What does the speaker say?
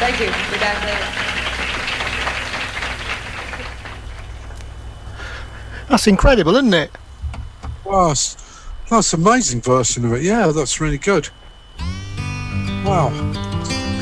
Thank you. Be back later. That's incredible, isn't it? Wow, that's an amazing version of it. Yeah, that's really good. Wow.